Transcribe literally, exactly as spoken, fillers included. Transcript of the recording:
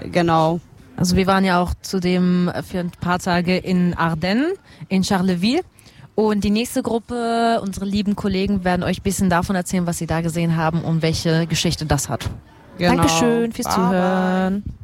Genau. Also wir waren ja auch zudem für ein paar Tage in Ardennes, in Charleville. Und die nächste Gruppe, unsere lieben Kollegen, werden euch ein bisschen davon erzählen, was sie da gesehen haben und welche Geschichte das hat. Genau. Dankeschön fürs Bye Zuhören. bye.